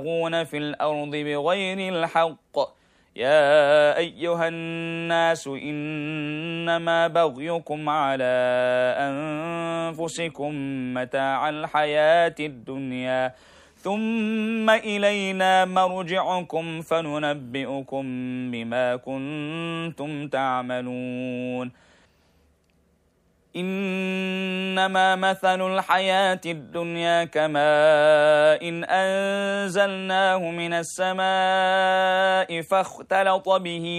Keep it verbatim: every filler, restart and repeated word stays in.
يبغون في الأرض بغير الحق يا أيها الناس إنما بغيكم على أنفسكم متاع الحياة الدنيا ثم إلينا مرجعكم فننبئكم بما كنتم تعملون إنما مثل الحياة الدنيا كماء إن أنزلناه من السماء فاختلط به